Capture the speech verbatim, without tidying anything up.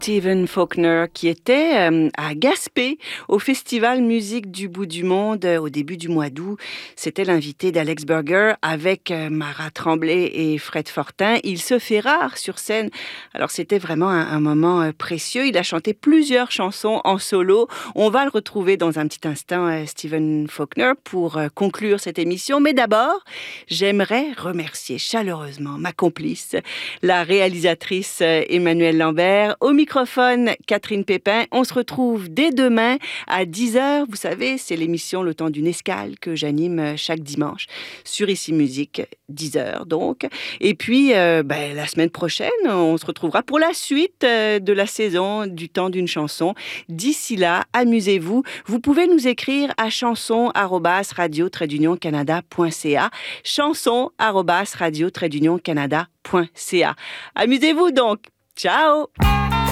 Stephen Faulkner qui était euh, à Gaspé au Festival Musique du Bout du Monde euh, au début du mois d'août. C'était l'invité d'Alex Burger avec euh, Mara Tremblay et Fred Fortin. Il se fait rare sur scène. Alors c'était vraiment un, un moment euh, précieux. Il a chanté plusieurs chansons en solo. On va le retrouver dans un petit instant, euh, Stephen Faulkner, pour euh, conclure cette émission. Mais d'abord, j'aimerais remercier chaleureusement ma complice, la réalisatrice euh, Emmanuelle Lambert. Au microphone, Catherine Pépin. On se retrouve dès demain à dix heures. Vous savez, c'est l'émission Le Temps d'une escale que j'anime chaque dimanche sur Ici Musique, dix heures donc. Et puis, euh, ben, la semaine prochaine, on se retrouvera pour la suite euh, de la saison du Temps d'une chanson. D'ici là, amusez-vous. Vous pouvez nous écrire à chanson arobase radio trait d'union canada point c a chanson arobase radio trait d'union canada point c a. Amusez-vous donc. Ciao!